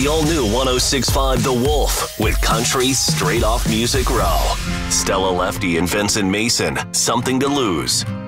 the all-new 106.5 The Wolf with country straight off Music Row. Stella Lefty and Vincent Mason, Something to Lose.